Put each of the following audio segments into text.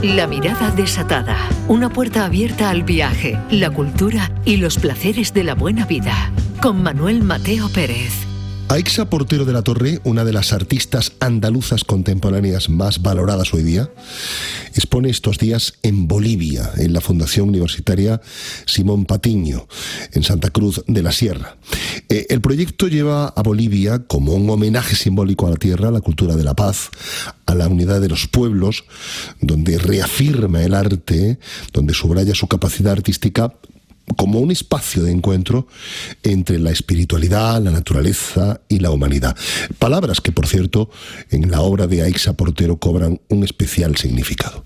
La mirada desatada. Una puerta abierta al viaje, la cultura y los placeres de la buena vida. Con Manuel Mateo Pérez. Aixa Portero de la Torre, una de las artistas andaluzas contemporáneas más valoradas hoy día, expone estos días en Bolivia, en la Fundación Universitaria Simón Patiño, en Santa Cruz de la Sierra. El proyecto lleva a Bolivia como un homenaje simbólico a la tierra, a la cultura de la paz, a la unidad de los pueblos, donde reafirma el arte, donde subraya su capacidad artística como un espacio de encuentro entre la espiritualidad, la naturaleza y la humanidad. Palabras que, por cierto, en la obra de Aixa Portero cobran un especial significado.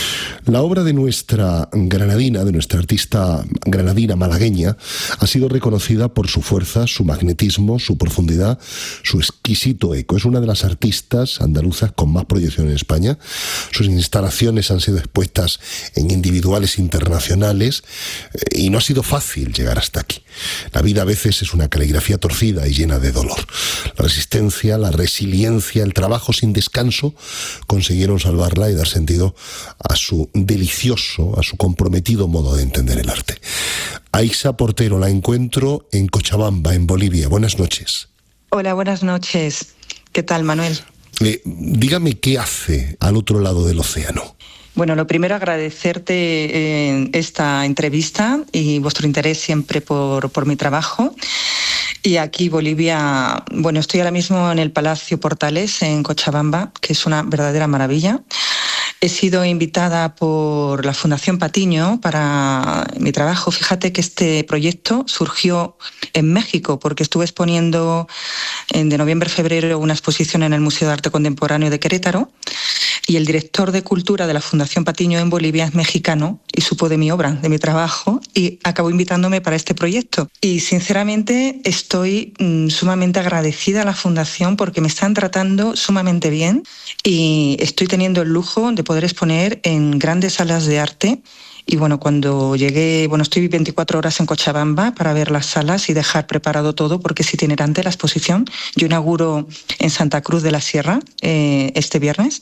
La obra de nuestra granadina, de nuestra artista granadina malagueña, ha sido reconocida por su fuerza, su magnetismo, su profundidad, su exquisito eco. Es una de las artistas andaluzas con más proyección en España. Sus instalaciones han sido expuestas en individuales internacionales y no ha sido fácil llegar hasta aquí. La vida a veces es una caligrafía torcida y llena de dolor. La resistencia, la resiliencia, el trabajo sin descanso consiguieron salvarla y dar sentido a su delicioso, a su comprometido modo de entender el arte. Aixa Portero la encuentro en Cochabamba, en Bolivia. Buenas noches. Hola, buenas noches. ¿Qué tal, Manuel? Dígame qué hace al otro lado del océano. Bueno, lo primero, agradecerte esta entrevista y vuestro interés siempre por mi trabajo. Y aquí, Bolivia, bueno, estoy ahora mismo en el Palacio Portales, en Cochabamba, que es una verdadera maravilla. He sido invitada por la Fundación Patiño para mi trabajo. Fíjate que este proyecto surgió en México, porque estuve exponiendo de noviembre a febrero una exposición en el Museo de Arte Contemporáneo de Querétaro, y el director de Cultura de la Fundación Patiño en Bolivia es mexicano y supo de mi obra, de mi trabajo, y acabó invitándome para este proyecto. Y sinceramente estoy sumamente agradecida a la Fundación porque me están tratando sumamente bien y estoy teniendo el lujo de poder exponer en grandes salas de arte. Y bueno, cuando llegué, estoy 24 horas en Cochabamba para ver las salas y dejar preparado todo porque es itinerante la exposición. Yo inauguro en Santa Cruz de la Sierra este viernes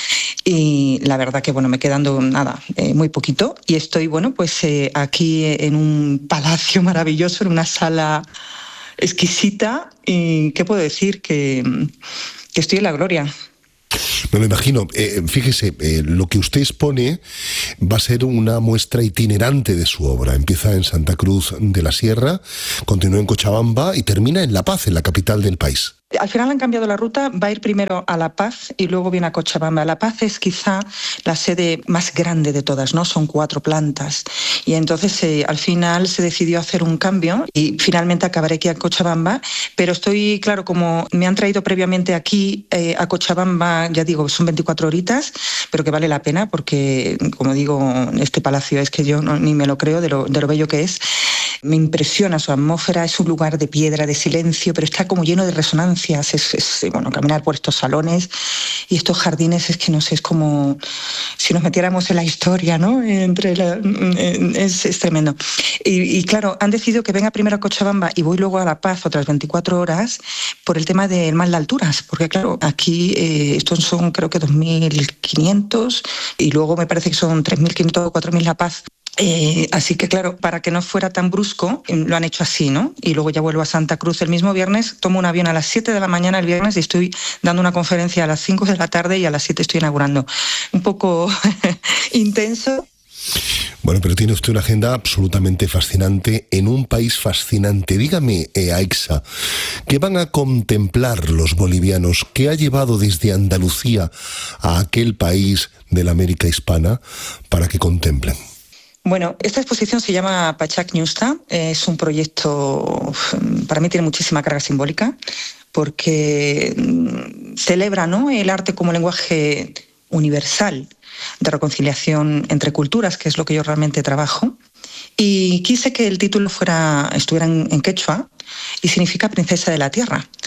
y la verdad que me quedando muy poquito y estoy aquí en un palacio maravilloso, en una sala exquisita y ¿qué puedo decir? Que estoy en la gloria. Me lo imagino. Fíjese, lo que usted expone va a ser una muestra itinerante de su obra. Empieza en Santa Cruz de la Sierra, continúa en Cochabamba y termina en La Paz, en la capital del país. Al final han cambiado la ruta, va a ir primero a La Paz y luego viene a Cochabamba. La Paz es quizá la sede más grande de todas, ¿no? Son 4 plantas. Y entonces al final se decidió hacer un cambio y finalmente acabaré aquí en Cochabamba. Pero estoy, claro, como me han traído previamente aquí a Cochabamba, ya digo, son 24 horitas, pero que vale la pena porque, como digo, este palacio es que yo ni me lo creo de lo bello que es. Me impresiona su atmósfera, es un lugar de piedra, de silencio, pero está como lleno de resonancias. Caminar por estos salones y estos jardines es que no sé, es como si nos metiéramos en la historia, ¿no? Es tremendo. Y claro, han decidido que venga primero a Cochabamba y voy luego a La Paz otras 24 horas por el tema del mal de alturas, porque claro, aquí estos son creo que 2.500 y luego me parece que son 3.500 o 4.000 La Paz. Así que claro, para que no fuera tan brusco, lo han hecho así, ¿no? Y luego ya vuelvo a Santa Cruz el mismo viernes, tomo un avión a las 7 de la mañana el viernes y estoy dando una conferencia a las 5 de la tarde y a las 7 estoy inaugurando. Un poco intenso. Bueno, pero tiene usted una agenda absolutamente fascinante en un país fascinante. Dígame, Aixa, ¿qué van a contemplar los bolivianos? ¿Qué ha llevado desde Andalucía a aquel país de la América hispana para que contemplen? Bueno, esta exposición se llama Pachak Ñusta, es un proyecto, para mí tiene muchísima carga simbólica, porque celebra, ¿no?, el arte como lenguaje universal de reconciliación entre culturas, que es lo que yo realmente trabajo, y quise que el título estuviera en quechua y significa princesa de la tierra.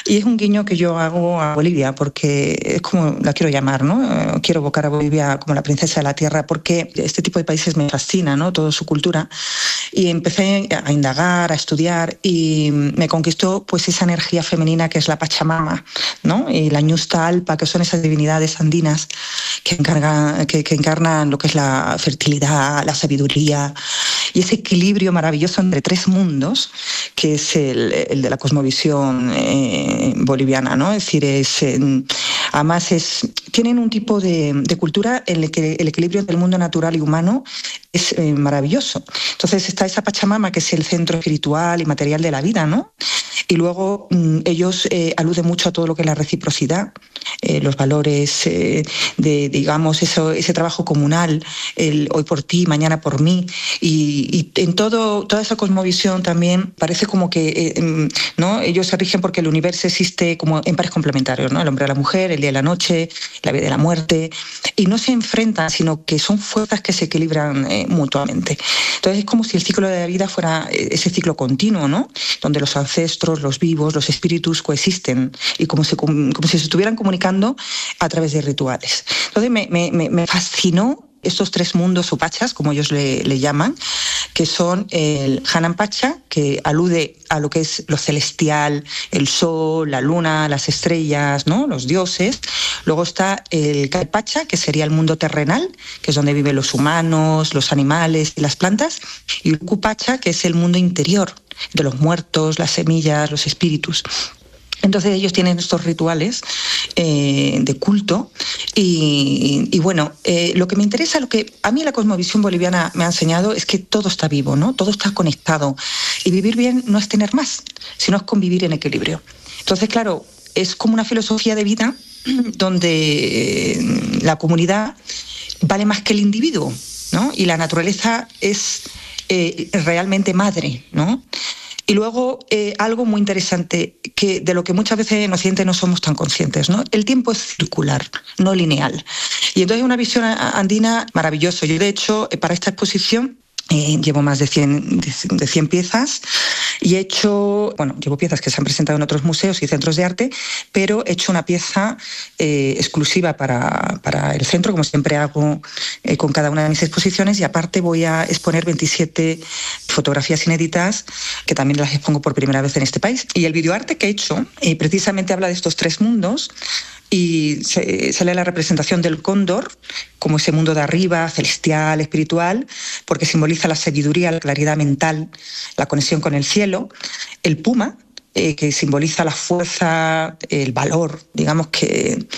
Y es un guiño que yo hago a Bolivia, porque es como la quiero llamar, ¿no? Quiero evocar a Bolivia como la princesa de la tierra, porque este tipo de países me fascina, ¿no? Toda su cultura. Y empecé a indagar, a estudiar, y me conquistó pues esa energía femenina que es la Pachamama, ¿no? Y la Ñusta Alpa, que son esas divinidades andinas que encarnan lo que es la fertilidad, la sabiduría y ese equilibrio maravilloso entre tres mundos, que es el de la cosmovisión boliviana, ¿no? Es decir, además tienen un tipo de cultura en el que el equilibrio entre el mundo natural y humano es maravilloso. Entonces está esa Pachamama, que es el centro espiritual y material de la vida, ¿no? Y luego ellos aluden mucho a todo lo que es la reciprocidad, los valores digamos, ese trabajo comunal, el hoy por ti, mañana por mí. Y en toda esa cosmovisión también parece como que ¿no? Ellos se rigen porque el universo existe como en pares complementarios, ¿no? El hombre a la mujer, el día y la noche, la vida y la muerte. Y no se enfrentan, sino que son fuerzas que se equilibran mutuamente. Entonces es como si el ciclo de la vida fuera ese ciclo continuo, ¿no? Donde los ancestros, los vivos, los espíritus coexisten y como si se estuvieran comunicando a través de rituales. Entonces me fascinó estos tres mundos o pachas, como ellos le llaman, que son el Hanan Pacha, que alude a lo que es lo celestial, el sol, la luna, las estrellas, ¿no? Los dioses. Luego está el Kai Pacha, que sería el mundo terrenal, que es donde viven los humanos, los animales y las plantas. Y el Uku Pacha, que es el mundo interior, de los muertos, las semillas, los espíritus. Entonces ellos tienen estos rituales de culto y bueno, lo que me interesa, lo que a mí la cosmovisión boliviana me ha enseñado es que todo está vivo, ¿no? Todo está conectado y vivir bien no es tener más, sino es convivir en equilibrio. Entonces, claro, es como una filosofía de vida donde la comunidad vale más que el individuo, ¿no? Y la naturaleza es realmente madre, ¿no? Y luego algo muy interesante, que de lo que muchas veces en Occidente no somos tan conscientes, ¿no? El tiempo es circular, no lineal. Y entonces una visión andina maravillosa. Yo, de hecho, para esta exposición llevo más de 100 piezas y llevo piezas que se han presentado en otros museos y centros de arte, pero he hecho una pieza exclusiva para el centro, como siempre hago con cada una de mis exposiciones, y aparte voy a exponer 27 fotografías inéditas que también las expongo por primera vez en este país. Y el videoarte que he hecho precisamente habla de estos tres mundos. Y sale la representación del cóndor como ese mundo de arriba, celestial, espiritual, porque simboliza la sabiduría, la claridad mental, la conexión con el cielo. El puma, que simboliza la fuerza, el valor, digamos que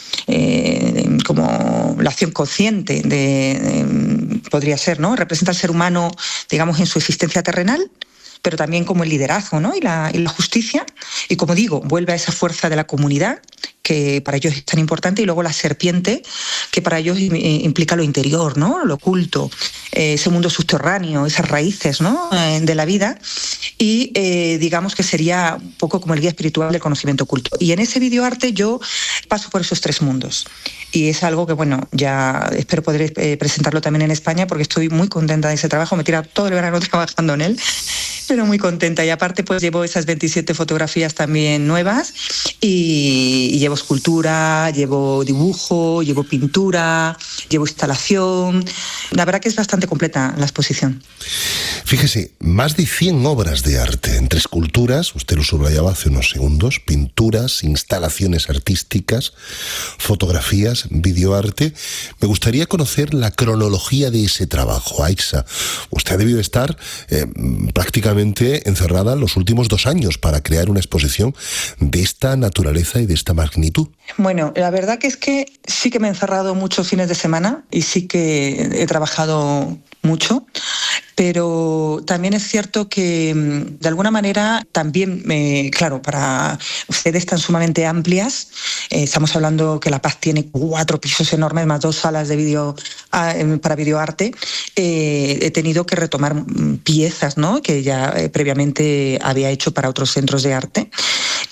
como la acción consciente podría ser, ¿no? Representa al ser humano, digamos, en su existencia terrenal, pero también como el liderazgo, ¿no? y la justicia. Y como digo, vuelve a esa fuerza de la comunidad, que para ellos es tan importante, y luego la serpiente, que para ellos implica lo interior, ¿no? Lo oculto, ese mundo subterráneo, esas raíces, ¿no? De la vida, y digamos que sería un poco como el guía espiritual del conocimiento oculto. Y en ese videoarte yo paso por esos tres mundos. Y es algo que, bueno, ya espero poder presentarlo también en España, porque estoy muy contenta de ese trabajo. Me he tirado todo el verano trabajando en él, pero muy contenta. Y aparte, pues llevo esas 27 fotografías también nuevas y llevo escultura, llevo dibujo, llevo pintura, llevo instalación. La verdad que es bastante completa la exposición. Fíjese, más de 100 obras de arte, entre esculturas, usted lo subrayaba hace unos segundos, pinturas, instalaciones artísticas, fotografías, videoarte. Me gustaría conocer la cronología de ese trabajo. Aixa, usted ha debido estar prácticamente encerrada los últimos 2 años para crear una exposición de esta naturaleza y de esta magnitud. Bueno, la verdad que es que sí que me he encerrado muchos fines de semana y sí que he trabajado mucho, pero también es cierto que de alguna manera también, claro, para sedes tan sumamente amplias, estamos hablando que La Paz tiene 4 pisos enormes más 2 salas de vídeo para videoarte, he tenido que retomar piezas, ¿no? Que ya previamente había hecho para otros centros de arte.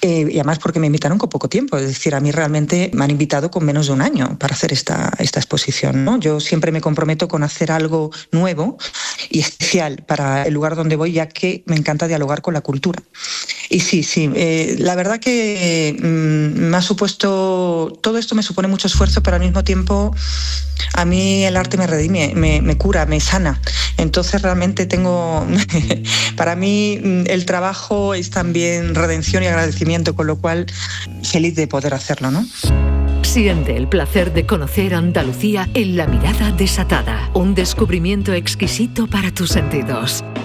Y además porque me invitaron con poco tiempo, es decir, a mí realmente me han invitado con menos de un año para hacer esta exposición, ¿no? Yo siempre me comprometo con hacer algo nuevo y especial para el lugar donde voy, ya que me encanta dialogar con la cultura. Y sí, la verdad que me ha supuesto, todo esto me supone mucho esfuerzo, pero al mismo tiempo a mí el arte me redime, me cura, me sana. Entonces realmente para mí el trabajo es también redención y agradecimiento, con lo cual feliz de poder hacerlo, ¿no? Siente el placer de conocer Andalucía en La Mirada Desatada, un descubrimiento exquisito para tus sentidos.